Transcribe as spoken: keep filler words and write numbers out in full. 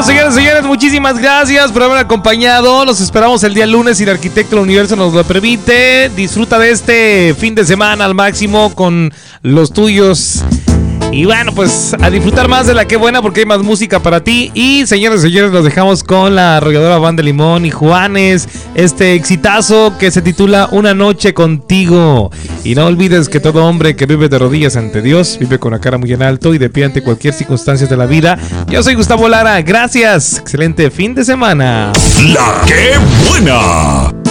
Bueno, señores y señores, muchísimas gracias por haberme acompañado. Los esperamos el día lunes si el arquitecto del universo nos lo permite. Disfruta de este fin de semana al máximo con los tuyos. Y bueno, pues a disfrutar más de la que buena porque hay más música para ti. Y señores y señores, los dejamos con la arrolladora Banda Limón y Juanes. Este exitazo que se titula Una noche contigo. Y no olvides que todo hombre que vive de rodillas ante Dios vive con la cara muy en alto y de pie ante cualquier circunstancia de la vida. Yo soy Gustavo Lara, gracias. Excelente fin de semana. La que buena.